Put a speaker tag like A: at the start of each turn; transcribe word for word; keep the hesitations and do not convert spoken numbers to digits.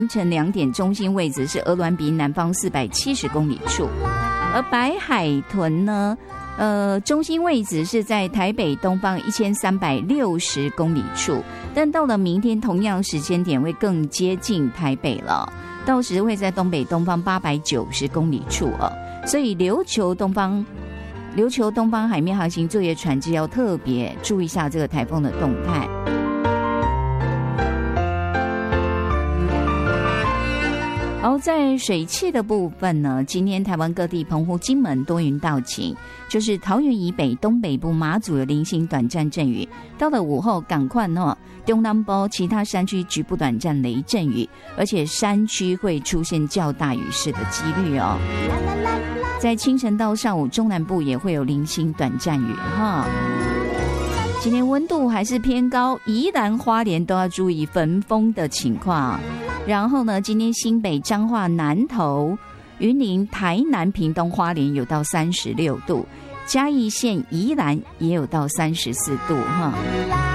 A: 凌晨两点，中心位置是鹅銮鼻南方四百七十公里处，而白海豚呢，呃，中心位置是在台北东方一千三百六十公里处，但到了明天同样时间点会更接近台北了，到时会在东北东方八百九十公里处哦。所以琉球东方。琉球东方海面航行作业船只要特别注意一下这个台风的动态。而在水汽的部分呢，今天台湾各地澎湖、金门多云到晴，就是桃园以北、东北部、马祖有零星短暂阵雨。到了午后，赶快哦，中南部其他山区局部短暂雷阵雨，而且山区会出现较大雨势的几率哦。在清晨到上午，中南部也会有零星短暂雨哈。今天温度还是偏高，宜兰花莲都要注意焚风的情况。然后呢，今天新北、彰化、南投、云林、台南、屏东、花莲有到三十六度，嘉义县、宜兰也有到三十四度哈。